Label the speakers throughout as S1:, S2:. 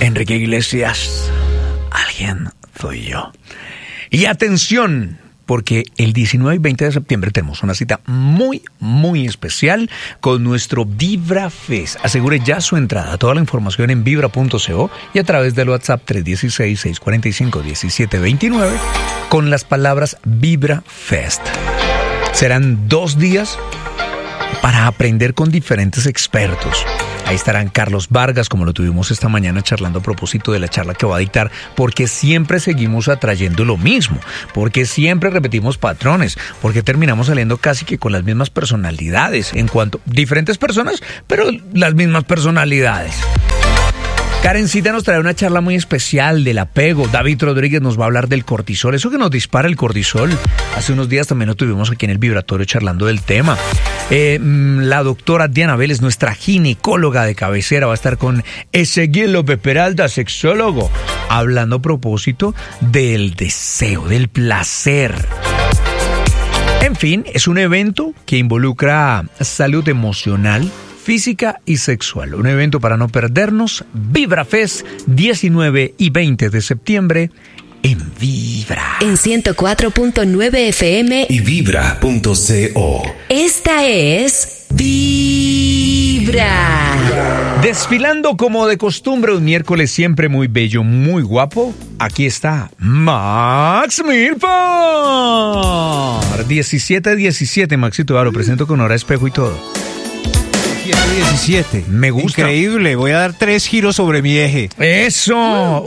S1: Enrique Iglesias, alguien soy yo. Y atención, porque el 19 y 20 de septiembre tenemos una cita muy, muy especial con nuestro Vibra Fest. Asegure ya su entrada. Toda la información en vibra.co y a través del WhatsApp 316-645-1729 con las palabras Vibra Fest. Serán 2 días para aprender con diferentes expertos. Ahí estarán Carlos Vargas, como lo tuvimos esta mañana charlando a propósito de la charla que va a dictar, porque siempre seguimos atrayendo lo mismo, porque siempre repetimos patrones, porque terminamos saliendo casi que con las mismas personalidades, en cuanto diferentes personas, pero las mismas personalidades. Karencita nos trae una charla muy especial del apego. David Rodríguez nos va a hablar del cortisol, eso que nos dispara el cortisol. Hace unos días también lo tuvimos aquí en el Vibratorio charlando del tema. La doctora Diana Vélez, nuestra ginecóloga de cabecera, va a estar con Ezequiel López Peralta, sexólogo, hablando a propósito del deseo, del placer. En fin, es un evento que involucra salud emocional, física y sexual. Un evento para no perdernos. Vibra Fest, 19 y 20 de septiembre en Vibra.
S2: En 104.9 FM
S3: y vibra.co.
S2: Esta es Vibra.
S1: Desfilando como de costumbre un miércoles siempre muy bello, muy guapo. Aquí está Max Milford. 17-17, Maxito, lo presento con hora espejo y todo.
S4: 17.
S1: Me gusta.
S4: Increíble, voy a dar 3 giros sobre mi eje.
S1: ¡Eso!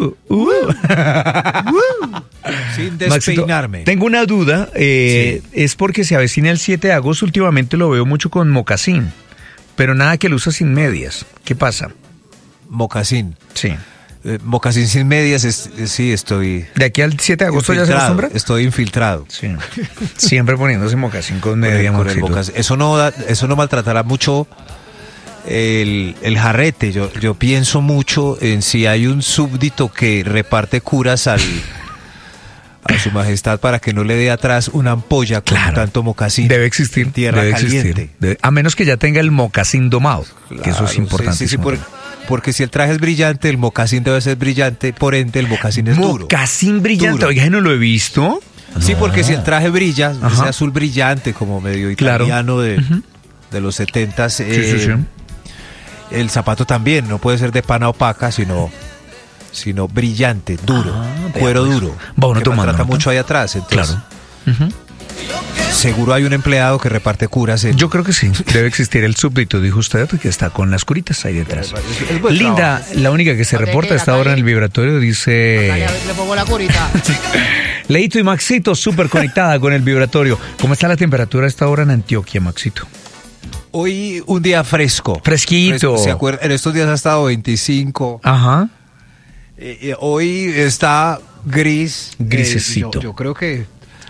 S4: Sin despeinarme.
S1: Maxito, tengo una duda,
S4: Sí.
S1: es porque se avecina el 7 de agosto, últimamente lo veo mucho con mocasín, pero nada que lo usa sin medias. ¿Qué pasa?
S4: Mocasín.
S1: Sí.
S4: Mocasín sin medias, sí, estoy...
S1: ¿De aquí al 7 de agosto ya se
S4: infiltrado,
S1: acostumbra?
S4: estoy infiltrado.
S1: Sí. Siempre poniéndose mocasín con media,
S4: Con el
S1: Maxito.
S4: mocasín. Eso no maltratará mucho el jarrete. Yo pienso mucho en si hay un súbdito que reparte curas a su majestad para que no le dé atrás una ampolla con tanto mocasín.
S1: Debe existir.
S4: En tierra
S1: debe
S4: caliente.
S1: existir. A menos que ya tenga el mocasín domado, que eso es
S4: Claro,
S1: importante.
S4: sí, porque si el traje es brillante, el mocasín debe ser brillante, por ende el mocasín es duro.
S1: Mocasín brillante,
S4: Duro.
S1: oiga, ¿no lo he visto?
S4: Sí, porque si el traje brilla,
S1: Ajá.
S4: ese azul brillante, como medio
S1: Claro.
S4: italiano de los 70s,
S1: Sí.
S4: el zapato también no puede ser de pana opaca, sino brillante, duro, cuero
S1: pues.
S4: duro.
S1: Va uno
S4: que
S1: tomando
S4: maltrata
S1: nota.
S4: mucho ahí atrás. Entonces,
S1: Claro.
S4: seguro hay un empleado que reparte curas.
S1: Yo creo que sí, debe existir el súbdito, dijo usted, que está con las curitas ahí detrás.
S4: Es buen
S1: Linda, la única que se reporta a esta hora en el vibratorio, dice...
S5: Le pongo la curita.
S1: Leito y Maxito, súper conectada con el vibratorio. ¿Cómo está la temperatura a esta hora en Antioquia, Maxito?
S4: Hoy un día fresco.
S1: Fresquito.
S4: ¿Se acuerdan? En estos días ha estado 25.
S1: Ajá.
S4: Hoy está gris.
S1: Grisecito.
S4: Yo creo que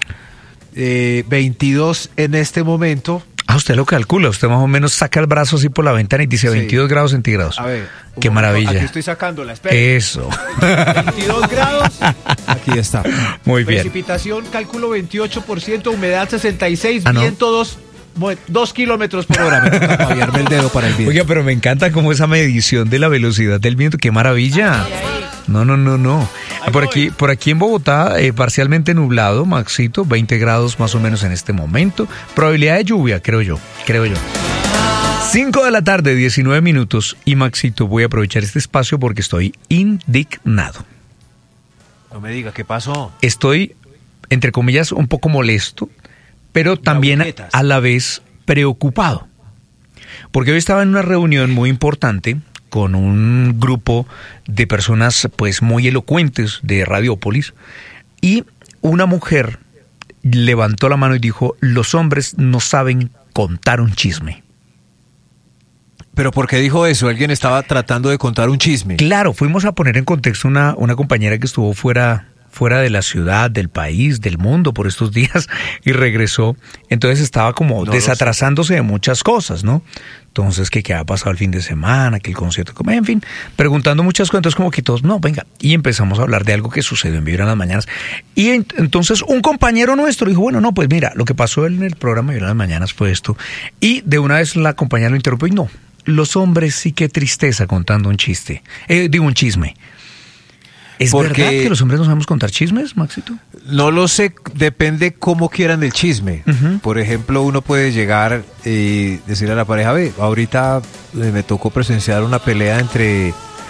S4: 22 en este momento.
S1: Ah, usted lo calcula, usted más o menos saca el brazo así por la ventana y dice
S4: Sí.
S1: 22 grados centígrados.
S4: A ver.
S1: Qué maravilla.
S4: Aquí estoy sacándola, espera.
S1: Eso.
S4: 22 grados. Aquí está.
S1: Muy bien.
S4: Precipitación, cálculo 28%, humedad 66,
S1: Ah, ¿no?
S4: viento 2 kilómetros por hora. Me toca paviarme el dedo para el viento.
S1: Oiga, pero me encanta como esa medición de la velocidad del viento. ¡Qué maravilla! No. Por aquí en Bogotá, parcialmente nublado, Maxito, 20 grados más o menos en este momento. Probabilidad de lluvia, creo yo. 5 de la tarde, 19 minutos. Y Maxito, voy a aprovechar este espacio porque estoy indignado.
S4: No me diga, ¿qué pasó?
S1: Estoy, entre comillas, un poco molesto, pero también
S4: agujetas.
S1: a la vez preocupado. Porque hoy estaba en una reunión muy importante con un grupo de personas pues muy elocuentes de Radiópolis y una mujer levantó la mano y dijo: los hombres no saben contar un chisme.
S4: ¿Pero por qué dijo eso? ¿Alguien estaba tratando de contar un chisme?
S1: Claro, fuimos a poner en contexto una compañera que estuvo fuera de la ciudad, del país, del mundo por estos días y regresó. Entonces estaba como desatrasándose de muchas cosas, ¿no? Entonces, que qué ha pasado el fin de semana, que el concierto, en fin, preguntando muchas cosas, entonces como que todos, no, venga, y empezamos a hablar de algo que sucedió en Vibra en las mañanas. Y entonces un compañero nuestro dijo, bueno, no, pues mira, lo que pasó en el programa Vibra en las mañanas fue esto. Y de una vez la compañera lo interrumpió y no, los hombres sí qué tristeza contando un chiste. Un chisme. ¿Es
S4: Porque-
S1: verdad que los hombres no sabemos contar chismes, Maxito?
S4: No lo sé, depende cómo quieran el chisme.
S1: Ujú.
S4: Por ejemplo, uno puede llegar y decirle a la pareja, ve, ahorita me tocó presenciar una pelea entre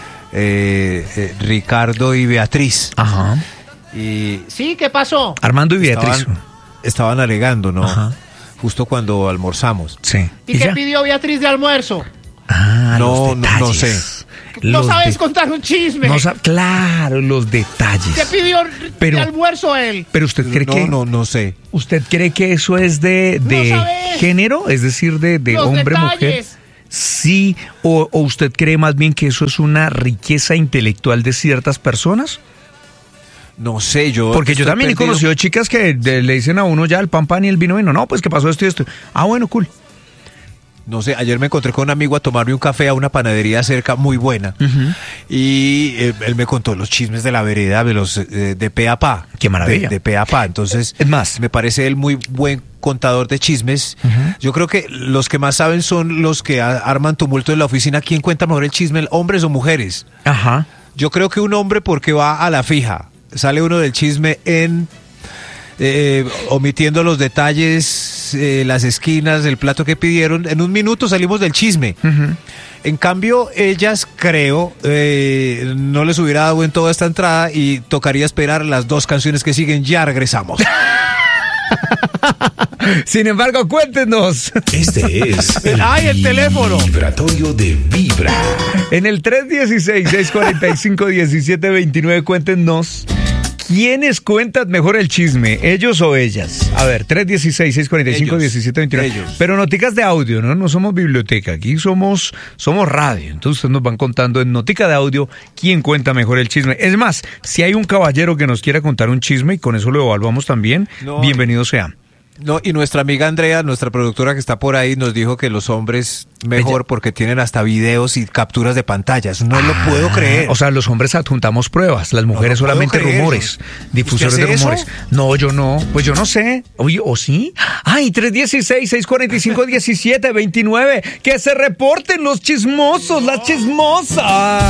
S4: Ricardo y Beatriz.
S1: Ajá.
S4: Y
S5: Sí, ¿qué pasó?
S1: Armando y Beatriz.
S4: estaban alegando, ¿no?
S1: Ajá.
S4: Justo cuando almorzamos.
S1: Sí.
S5: ¿Y qué
S1: ya?
S5: pidió Beatriz de almuerzo?
S1: Ah,
S4: No,
S1: los
S4: no
S1: detalles.
S4: sé.
S5: No
S1: Los
S5: sabes
S1: de-
S5: contar un chisme.
S1: Claro, los detalles.
S5: ¿Qué pidió
S1: Pero-
S5: de almuerzo él?
S1: Pero usted cree que
S4: No sé.
S1: usted cree que eso es de
S5: No sabes.
S1: género, es decir, de
S5: Los
S1: hombre mujer.
S5: detalles.
S1: Sí, o usted cree más bien que eso es una riqueza intelectual de ciertas personas.
S4: No sé, yo.
S1: Porque yo
S4: estoy
S1: también he
S4: perdido.
S1: conocido chicas que le dicen a uno ya el pan y el vino. No, pues que pasó esto y esto. Ah, bueno, cool.
S4: No sé, ayer me encontré con un amigo a tomarme un café a una panadería cerca muy buena. Y él me contó los chismes de la vereda, de los de pe a pa.
S1: Qué maravilla.
S4: De pe a pa. Entonces,
S1: Es más.
S4: me parece él muy buen contador de chismes. Yo creo que los que más saben son los que arman tumulto en la oficina. ¿Quién cuenta mejor el chisme, hombres o mujeres?
S1: Ajá.
S4: Yo creo que un hombre porque va a la fija. Sale uno del chisme en omitiendo los detalles, las esquinas, el plato que pidieron. En un minuto salimos del chisme. En cambio, ellas creo no les hubiera dado en toda esta entrada y tocaría esperar las 2 canciones que siguen. Ya regresamos.
S1: Sin embargo, cuéntenos.
S3: Este es
S5: ¡Ay, el teléfono!
S3: vibratorio de Vibra.
S1: En el 316-645-1729, cuéntenos. ¿Quiénes cuentan mejor el chisme? ¿Ellos o ellas? A ver, 316-645-1729.
S4: Ellos.
S1: Pero noticas de audio, ¿no? No somos biblioteca, aquí somos radio. Entonces ustedes nos van contando en notica de audio quién cuenta mejor el chisme. Es más, si hay un caballero que nos quiera contar un chisme y con eso lo evaluamos también,
S4: No.
S1: bienvenido sea.
S4: No, y nuestra amiga Andrea, nuestra productora que está por ahí, nos dijo que los hombres mejor porque tienen hasta videos y capturas de pantallas. No lo puedo creer.
S1: O sea, los hombres adjuntamos pruebas, las mujeres
S4: No lo puedo
S1: solamente
S4: creer.
S1: rumores, difusores de
S4: ¿Usted hace
S1: rumores.
S4: eso?
S1: No, yo no, pues yo no sé. Oye, ¿o sí? Ay, 316-645-1729, que se reporten los chismosos, las chismosas.